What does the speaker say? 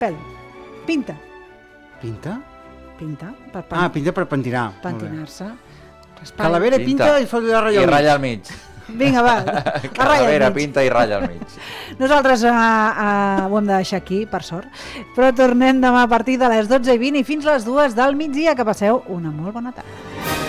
Pèl. Pinta. Pinta? Pinta. Pinta per pentinar. Pentinar-se. Calavera, pinta i fot de ratlla i ratlla al mig. Vinga, va. Calavera, pinta i ratlla al mig. Nosaltres ho hem de deixar aquí, per sort. Però tornem demà a partir de les 12:20 i fins les 2 del migdia. Que passeu una molt bona tarda.